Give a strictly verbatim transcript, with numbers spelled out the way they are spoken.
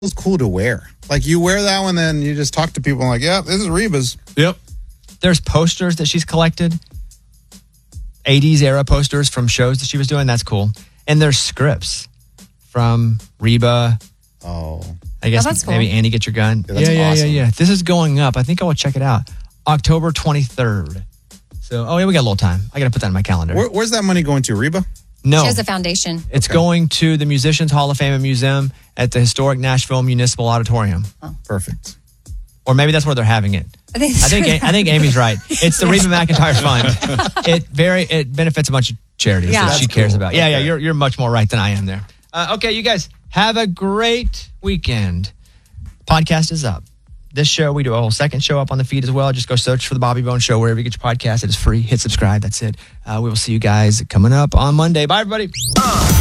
was cool to wear. Like, you wear that one, then you just talk to people and like, yeah, this is Reba's. Yep. There's posters that she's collected. eighties era posters from shows that she was doing. That's cool. And there's scripts from Reba. Oh. I guess Oh, that's cool. maybe Andy Get Your Gun. Yeah, that's yeah, yeah, awesome. yeah, yeah. This is going up. I think I will check it out. October twenty-third. So, oh yeah, we got a little time. I got to put that in my calendar. Where, where's that money going to, Reba? No. She has a foundation. It's Okay. going to the Musicians Hall of Fame and Museum at the historic Nashville Municipal Auditorium. Perfect. Or maybe that's where they're having it. I think, I think I think Amy's right. It's the Reba McEntire Fund. It very it benefits a bunch of charities Yeah. that she That's cares cool. about. Yeah, yeah, Okay. you're you're much more right than I am there. Uh, okay, you guys have a great weekend. Podcast is up. This show, we do a whole second show up on the feed as well. Just go search for the Bobby Bones Show wherever you get your podcast. It is free. Hit subscribe. That's it. Uh, we will see you guys coming up on Monday. Bye, everybody.